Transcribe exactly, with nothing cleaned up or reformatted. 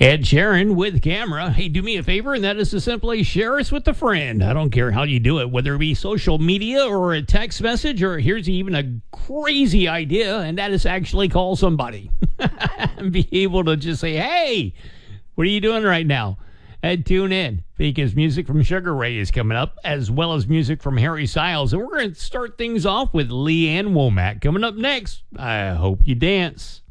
Ed Sheeran with Camera. Hey, do me a favor, and that is to simply share us with a friend. I don't care how you do it, whether it be social media or a text message, or here's even a crazy idea, and that is actually call somebody. And be able to just say, hey, what are you doing right now? And tune in, because music from Sugar Ray is coming up, as well as music from Harry Styles. And we're going to start things off with Leanne Womack. Coming up next, I hope you dance.